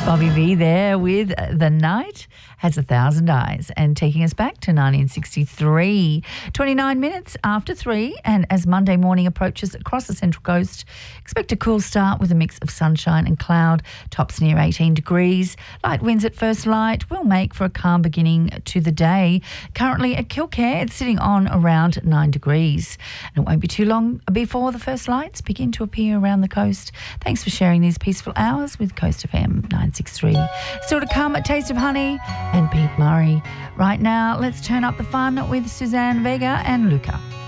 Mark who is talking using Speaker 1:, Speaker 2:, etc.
Speaker 1: Bobby V there with The Night Has a Thousand Eyes, and taking us back to 1963. 29 minutes after 3, and as Monday morning approaches across the Central Coast, expect a cool start with a mix of sunshine and cloud. Tops near 18 degrees. Light winds at first light will make for a calm beginning to the day. Currently at Kilcare, it's sitting on around 9 degrees. And it won't be too long before the first lights begin to appear around the coast. Thanks for sharing these peaceful hours with Coast FM 963. Still to come, A Taste of Honey and Pete Murray. Right now, let's turn up the fun with Suzanne Vega and Luca.